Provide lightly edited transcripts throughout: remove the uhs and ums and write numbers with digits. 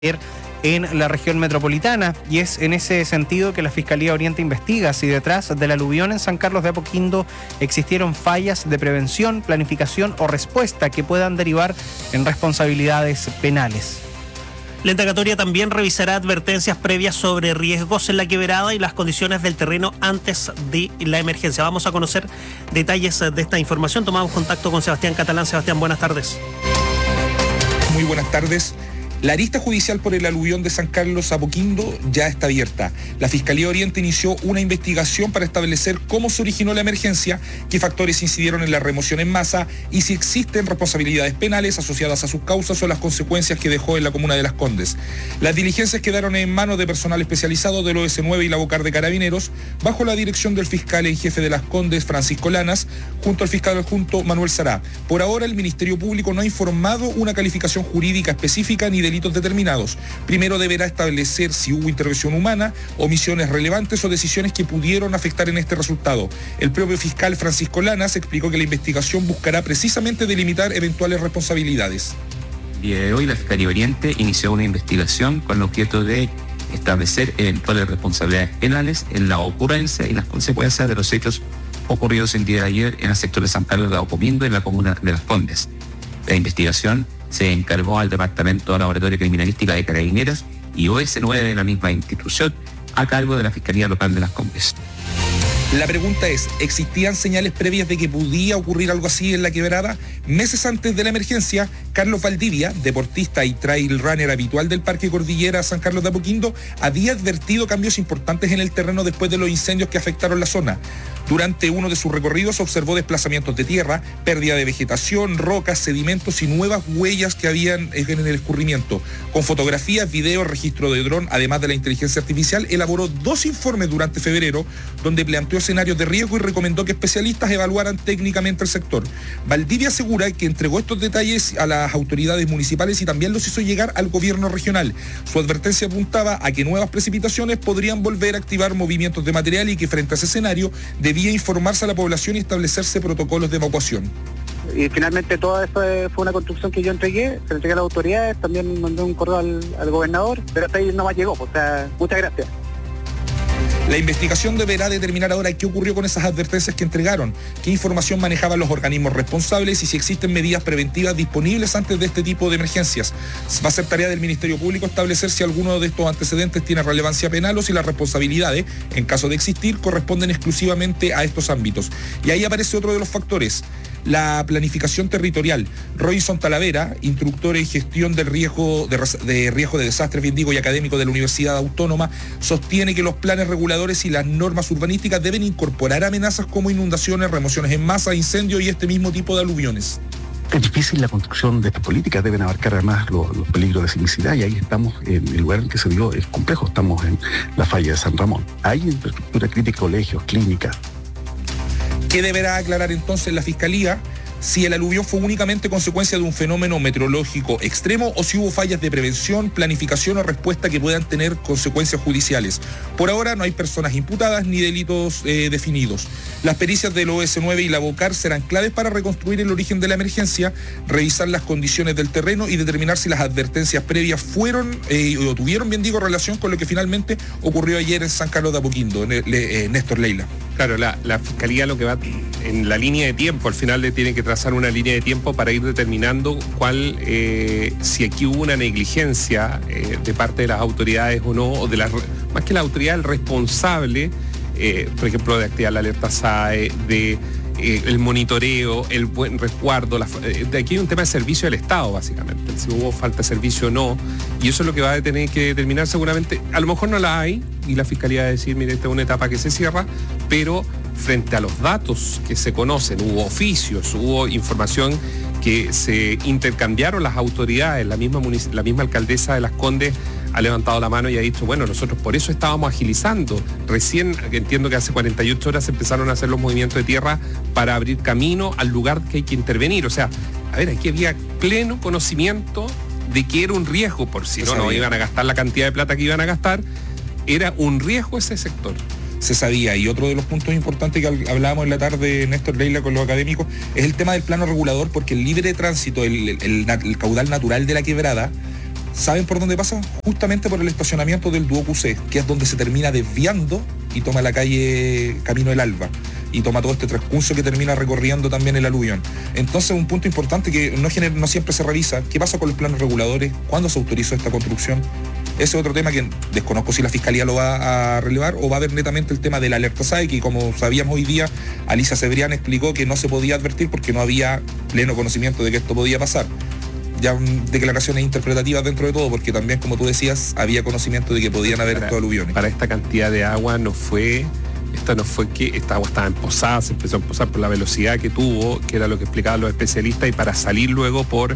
en la región metropolitana, y es en ese sentido que la Fiscalía Oriente investiga si detrás del aluvión en San Carlos de Apoquindo existieron fallas de prevención, planificación o respuesta que puedan derivar en responsabilidades penales. La indagatoria también revisará advertencias previas sobre riesgos en la quebrada y las condiciones del terreno antes de la emergencia. Vamos a conocer detalles de esta información. Tomamos contacto con Sebastián Catalán. Sebastián, buenas tardes. Muy buenas tardes. La arista judicial por el aluvión de San Carlos Apoquindo ya está abierta. La Fiscalía Oriente inició una investigación para establecer cómo se originó la emergencia, qué factores incidieron en la remoción en masa y si existen responsabilidades penales asociadas a sus causas o las consecuencias que dejó en la comuna de Las Condes. Las diligencias quedaron en manos de personal especializado del OS9 y la Bocar de Carabineros, bajo la dirección del fiscal en jefe de Las Condes, Francisco Lanas, junto al fiscal adjunto Manuel Sará. Por ahora, el Ministerio Público no ha informado una calificación jurídica específica ni delitos determinados. Primero deberá establecer si hubo intervención humana, omisiones relevantes o decisiones que pudieron afectar en este resultado. El propio fiscal Francisco Lanas explicó que la investigación buscará precisamente delimitar eventuales responsabilidades. El día de hoy la Fiscalía Oriente inició una investigación con el objeto de establecer eventuales responsabilidades penales en la ocurrencia y las consecuencias de los hechos ocurridos el día de ayer en el sector de San Carlos de Apoquindo, en la comuna de Las Condes. La investigación se encargó al Departamento de Laboratorio Criminalística de Carabineros y OS9 de la misma institución, a cargo de la Fiscalía Local de Las Condes. La pregunta es, ¿existían señales previas de que podía ocurrir algo así en la quebrada? Meses antes de la emergencia, Carlos Valdivia, deportista y trail runner habitual del Parque Cordillera San Carlos de Apoquindo, había advertido cambios importantes en el terreno después de los incendios que afectaron la zona. Durante uno de sus recorridos observó desplazamientos de tierra, pérdida de vegetación, rocas, sedimentos y nuevas huellas que habían en el escurrimiento. Con fotografías, videos, registro de dron, además de la inteligencia artificial, elaboró 2 informes durante febrero, donde planteó escenarios de riesgo y recomendó que especialistas evaluaran técnicamente el sector. Valdivia asegura que entregó estos detalles a las autoridades municipales y también los hizo llegar al gobierno regional. Su advertencia apuntaba a que nuevas precipitaciones podrían volver a activar movimientos de material y que frente a ese escenario debía informarse a la población y establecerse protocolos de evacuación. Y finalmente todo esto fue una construcción que yo entregué, se la entregué a las autoridades, también mandé un correo al gobernador, pero hasta ahí no más llegó, o sea, muchas gracias. La investigación deberá determinar ahora qué ocurrió con esas advertencias que entregaron, qué información manejaban los organismos responsables y si existen medidas preventivas disponibles antes de este tipo de emergencias. Va a ser tarea del Ministerio Público establecer si alguno de estos antecedentes tiene relevancia penal o si las responsabilidades, en caso de existir, corresponden exclusivamente a estos ámbitos. Y ahí aparece otro de los factores, la planificación territorial. Robinson Talavera, instructor en gestión del riesgo de desastres, bien digo, y académico de la Universidad Autónoma, sostiene que los planes reguladores y las normas urbanísticas deben incorporar amenazas como inundaciones, remociones en masa, incendios y este mismo tipo de aluviones. Es difícil la construcción de estas políticas, deben abarcar además los peligros de sismicidad y ahí estamos, en el lugar en que se dio es complejo, estamos en la falla de San Ramón. Hay infraestructura crítica, colegios, clínicas. ¿Qué deberá aclarar entonces la Fiscalía? Si el aluvión fue únicamente consecuencia de un fenómeno meteorológico extremo o si hubo fallas de prevención, planificación o respuesta que puedan tener consecuencias judiciales. Por ahora no hay personas imputadas ni delitos definidos. Las pericias del OS9 y la Bocar serán claves para reconstruir el origen de la emergencia, revisar las condiciones del terreno y determinar si las advertencias previas fueron o tuvieron, bien digo, relación con lo que finalmente ocurrió ayer en San Carlos de Apoquindo, Néstor Leila. Claro, la Fiscalía lo que va en la línea de tiempo, al final le tiene que trazar una línea de tiempo para ir determinando si aquí hubo una negligencia de parte de las autoridades o no, o de más que la autoridad, el responsable, por ejemplo, de activar la alerta SAE, el monitoreo, el buen resguardo. De aquí hay un tema de servicio del Estado, básicamente, si hubo falta de servicio o no, y eso es lo que va a tener que determinar seguramente. A lo mejor no la hay, y la Fiscalía va a decir, mire, esta es una etapa que se cierra, pero frente a los datos que se conocen, hubo oficios, hubo información que se intercambiaron las autoridades, la misma alcaldesa de Las Condes ha levantado la mano y ha dicho, bueno, nosotros por eso estábamos agilizando. Recién, entiendo que hace 48 horas empezaron a hacer los movimientos de tierra para abrir camino al lugar que hay que intervenir. O sea, a ver, aquí había pleno conocimiento de que era un riesgo, por si no iban a gastar la cantidad de plata que iban a gastar, era un riesgo ese sector. Se sabía. Y otro de los puntos importantes que hablábamos en la tarde, Néstor Leila, con los académicos, es el tema del plano regulador, porque el libre tránsito, el caudal natural de la quebrada, ¿Saben por dónde pasa? Justamente por el estacionamiento del Duoc UC, que es donde se termina desviando y toma la calle Camino del Alba y toma todo este transcurso que termina recorriendo también el aluvión. Entonces, un punto importante que no siempre se revisa: ¿qué pasa con los planos reguladores? ¿Cuándo se autorizó esta construcción? Ese es otro tema que desconozco si la Fiscalía lo va a relevar o va a ver netamente el tema de la alerta SAE, que como sabíamos hoy día, Alicia Cebrián explicó que no se podía advertir porque no había pleno conocimiento de que esto podía pasar. Ya declaraciones interpretativas dentro de todo, porque también, como tú decías, había conocimiento de que podían haber estos aluviones. Para esta cantidad de agua no fue que esta agua estaba empozada, se empezó a empozar por la velocidad que tuvo, que era lo que explicaban los especialistas, y para salir luego por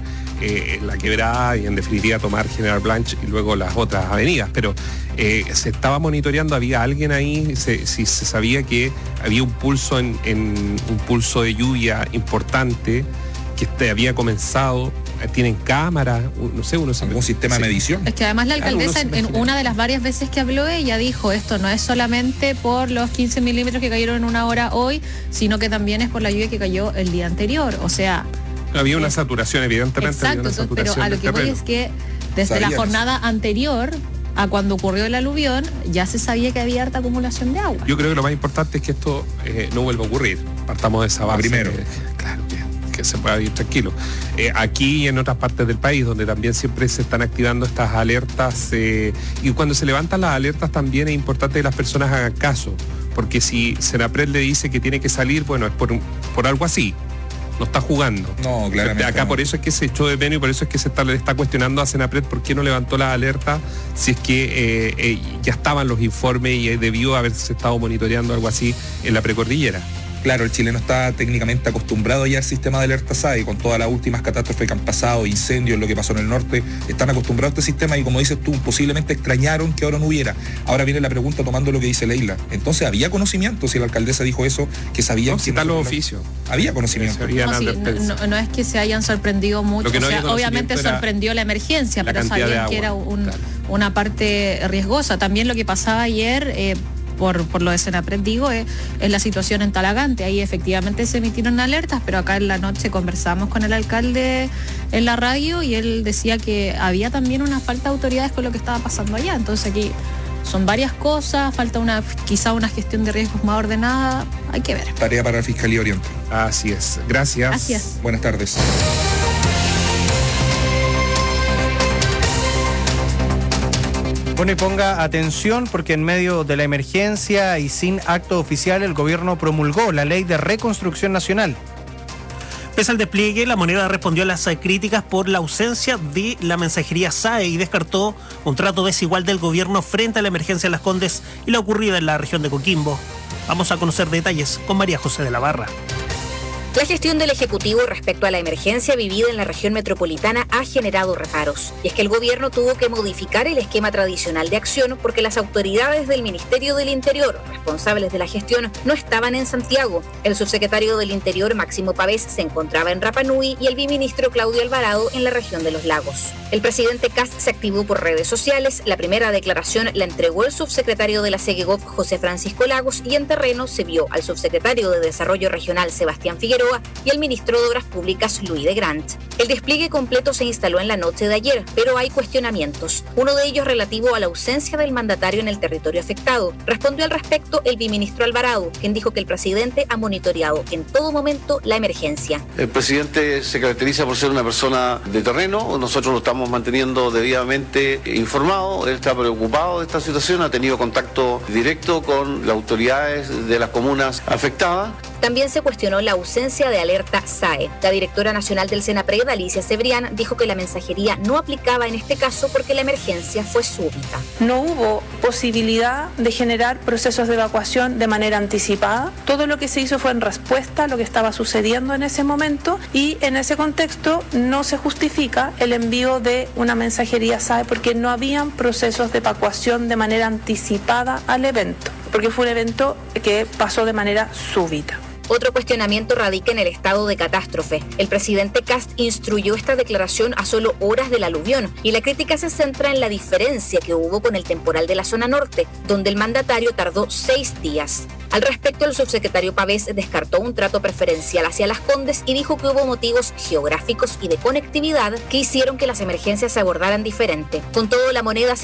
la quebrada y en definitiva tomar General Blanche y luego las otras avenidas. Pero se estaba monitoreando, había alguien ahí, se sabía que había un pulso un pulso de lluvia importante que había comenzado. Tienen cámaras, no sé, algún sistema de medición. Es que además la alcaldesa, en una de las varias veces que habló, ella dijo: esto no es solamente por los 15 milímetros que cayeron en una hora hoy, sino que también es por la lluvia que cayó el día anterior. O sea, había una saturación, evidentemente. Exacto, pero a lo que voy es que desde la jornada anterior a cuando ocurrió el aluvión, ya se sabía que había harta acumulación de agua. Yo creo que lo más importante es que esto no vuelva a ocurrir. Partamos de esa base. Primero. Claro, que se pueda vivir tranquilo. Aquí y en otras partes del país, donde también siempre se están activando estas alertas, y cuando se levantan las alertas también es importante que las personas hagan caso, porque si Senapred le dice que tiene que salir, bueno, es por algo así. No está jugando. No, claramente. Acá no. Por eso es que se echó de menos y por eso es que se le está cuestionando a Senapred por qué no levantó las alertas, si es que ya estaban los informes y debió haberse estado monitoreando algo así en la precordillera. Claro, el chileno está técnicamente acostumbrado ya al sistema de alerta SAE, con todas las últimas catástrofes que han pasado, incendios, lo que pasó en el norte, están acostumbrados a este sistema y, como dices tú, posiblemente extrañaron que ahora no hubiera. Ahora viene la pregunta tomando lo que dice Leila. Entonces, ¿había conocimiento? Si la alcaldesa dijo eso, que sabían... No, si están los oficios. Había conocimiento. No es que se hayan sorprendido mucho, no, o sea, obviamente sorprendió la emergencia, pero sabían que era una parte riesgosa. También lo que pasaba ayer... Por lo de Senapred, digo, es la situación en Talagante. Ahí efectivamente se emitieron alertas, pero acá en la noche conversamos con el alcalde en la radio y él decía que había también una falta de autoridades con lo que estaba pasando allá. Entonces aquí son varias cosas, falta quizá una gestión de riesgos más ordenada, hay que ver. Tarea para la Fiscalía Oriente. Así es. Gracias. Gracias. Buenas tardes. Bueno, y ponga atención porque en medio de la emergencia y sin acto oficial, el gobierno promulgó la Ley de Reconstrucción Nacional. Pese al despliegue, la moneda respondió a las críticas por la ausencia de la mensajería SAE y descartó un trato desigual del gobierno frente a la emergencia en Las Condes y la ocurrida en la región de Coquimbo. Vamos a conocer detalles con María José de la Barra. La gestión del Ejecutivo respecto a la emergencia vivida en la región metropolitana ha generado reparos. Y es que el gobierno tuvo que modificar el esquema tradicional de acción porque las autoridades del Ministerio del Interior, responsables de la gestión, no estaban en Santiago. El subsecretario del Interior, Máximo Pavés, se encontraba en Rapa Nui y el viceministro Claudio Alvarado en la región de Los Lagos. El presidente Kast se activó por redes sociales. La primera declaración la entregó el subsecretario de la SEGEGOV, José Francisco Lagos, y en terreno se vio al subsecretario de Desarrollo Regional, Sebastián Figueroa, y el ministro de Obras Públicas, Luis de Grant. El despliegue completo se instaló en la noche de ayer, pero hay cuestionamientos. Uno de ellos relativo a la ausencia del mandatario en el territorio afectado. Respondió al respecto el viceministro Alvarado, quien dijo que el presidente ha monitoreado en todo momento la emergencia. El presidente se caracteriza por ser una persona de terreno. Nosotros lo estamos manteniendo debidamente informado. Él está preocupado de esta situación, ha tenido contacto directo con las autoridades de las comunas afectadas. También se cuestionó la ausencia de alerta SAE. La directora nacional del Senapred, Alicia Cebrián, dijo que la mensajería no aplicaba en este caso porque la emergencia fue súbita. No hubo posibilidad de generar procesos de evacuación de manera anticipada. Todo lo que se hizo fue en respuesta a lo que estaba sucediendo en ese momento y en ese contexto no se justifica el envío de una mensajería SAE porque no habían procesos de evacuación de manera anticipada al evento, porque fue un evento que pasó de manera súbita. Otro cuestionamiento radica en el estado de catástrofe. El presidente Kast instruyó esta declaración a solo horas del aluvión y la crítica se centra en la diferencia que hubo con el temporal de la zona norte, donde el mandatario tardó 6 días. Al respecto, el subsecretario Pavés descartó un trato preferencial hacia Las Condes y dijo que hubo motivos geográficos y de conectividad que hicieron que las emergencias se abordaran diferente. Con todo, La Moneda